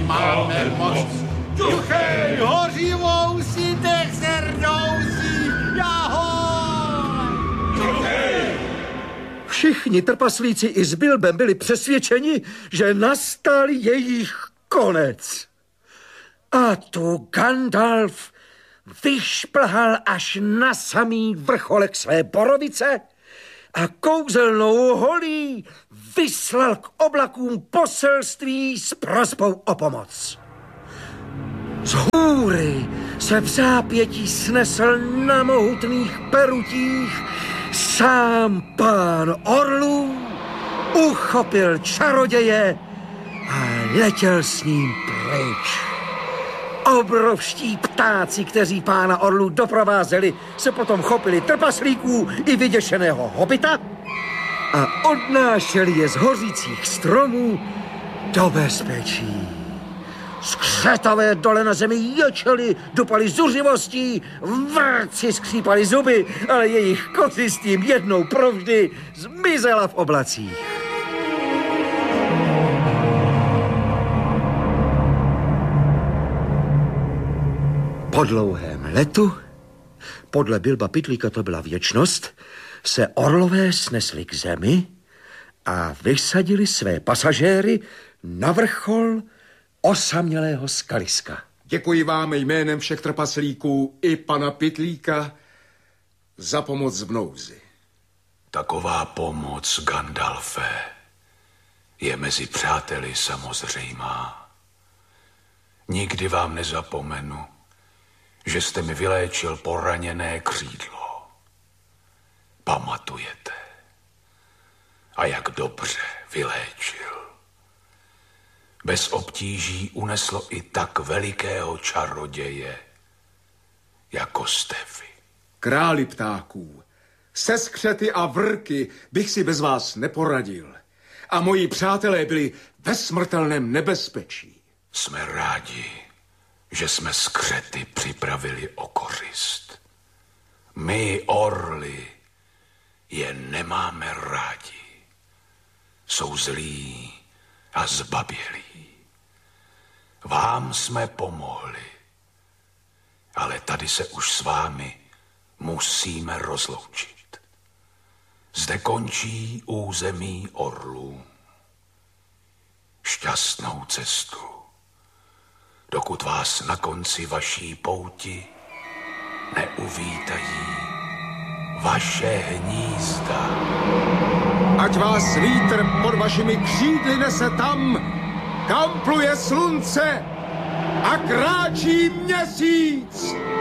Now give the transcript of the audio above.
máme moc. Ťuchej, hořivou si dech zernouzí, jahoj! Ťuchej! Všichni trpaslíci i s Bilbem byli přesvědčeni, že nastal jejich konec. A tu Gandalf vyšplhal až na samý vrcholek své borovice a kouzelnou holí vyslal k oblakům poselství s prosbou o pomoc. Z hůry se v zápětí snesl na mohutných perutích sám pán orlů, uchopil čaroděje a letěl s ním pryč. Obrovští ptáci, kteří pána orlů doprovázeli, se potom chopili trpaslíků i vyděšeného hobita a odnášeli je z hořících stromů do bezpečí. Skřetavé dole na zemi ječeli, dupali zuřivostí, vrci skřípali zuby, ale jejich koci s tím jednou provždy zmizela v oblacích. Po dlouhém letu, podle Bilba Pytlíka to byla věčnost, se orlové snesli k zemi a vysadili své pasažéry na vrchol osamělého skaliska. Děkuji vám jménem všech trpaslíků i pana Pytlíka za pomoc v nouzi. Taková pomoc, Gandalfe, je mezi přáteli samozřejmá. Nikdy vám nezapomenu, že jste mi vyléčil poraněné křídlo. Pamatujete? A jak dobře vyléčil. Bez obtíží uneslo i tak velikého čaroděje, jako jste vy. Králi ptáků, se skřety a vrky bych si bez vás neporadil. A moji přátelé byli ve smrtelném nebezpečí. Jsme rádi, že jsme skřety připravili o kořist. My, orly, je nemáme rádi. Jsou zlí a zbabělí. Vám jsme pomohli, ale tady se už s vámi musíme rozloučit. Zde končí území orlů. Šťastnou cestu, dokud vás na konci vaší pouti neuvítají vaše hnízda. Ať vás vítr pod vašimi křídly nese tam, kam pluje slunce a kráčí měsíc.